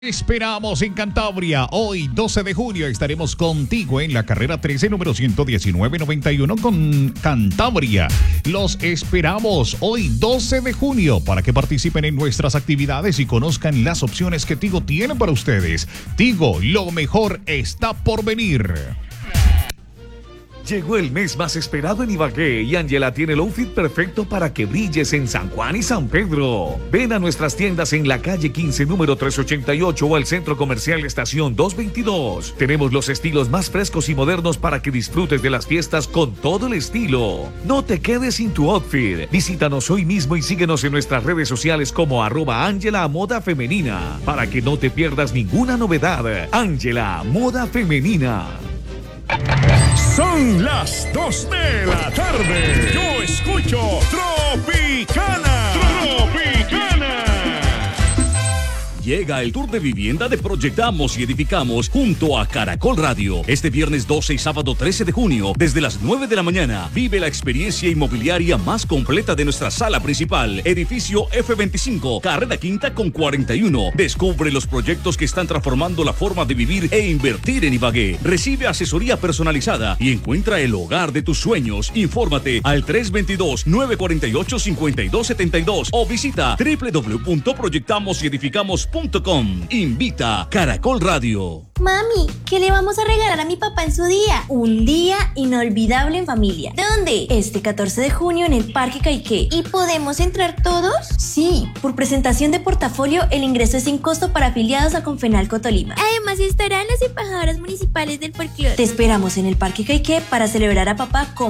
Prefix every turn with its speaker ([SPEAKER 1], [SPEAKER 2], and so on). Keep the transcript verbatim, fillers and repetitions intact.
[SPEAKER 1] Esperamos en Cantabria. Hoy, doce de junio, estaremos contigo en la carrera trece, número ciento diecinueve noventa y uno con Cantabria. Los esperamos hoy, doce de junio, para que participen en nuestras actividades y conozcan las opciones que Tigo tiene para ustedes. Tigo, lo mejor está por venir.
[SPEAKER 2] Llegó el mes más esperado en Ibagué y Ángela tiene el outfit perfecto para que brilles en San Juan y San Pedro. Ven a nuestras tiendas en la calle quince, número trescientos ochenta y ocho o al Centro Comercial Estación doscientos veintidós. Tenemos los estilos más frescos y modernos para que disfrutes de las fiestas con todo el estilo. No te quedes sin tu outfit. Visítanos hoy mismo y síguenos en nuestras redes sociales como arroba Ángela Moda Femenina para que no te pierdas ninguna novedad. Ángela Moda Femenina.
[SPEAKER 3] Son las dos de la tarde. Yo escucho Tropicana. Tropicana.
[SPEAKER 4] Llega el tour de vivienda de Proyectamos y Edificamos junto a Caracol Radio. Este viernes doce y sábado trece de junio, desde las nueve de la mañana, vive la experiencia inmobiliaria más completa de nuestra sala principal. Edificio F veinticinco, carrera quinta con cuarenta y uno. Descubre los proyectos que están transformando la forma de vivir e invertir en Ibagué. Recibe asesoría personalizada y encuentra el hogar de tus sueños. Infórmate al tres dos dos, nueve cuatro ocho, cinco dos siete dos o visita doble u doble u doble u punto proyectamos y edificamos punto com. Invita Caracol Radio.
[SPEAKER 5] Mami, ¿qué le vamos a regalar a mi papá en su día? Un día inolvidable en familia. ¿Dónde? Este catorce de junio en el Parque Caiqué. ¿Y podemos entrar todos? Sí, por presentación de portafolio el ingreso es sin costo para afiliados a Confenalco Tolima.
[SPEAKER 6] Además estarán las embajadoras municipales del folclore.
[SPEAKER 5] Te esperamos en el Parque Caiqué para celebrar a papá con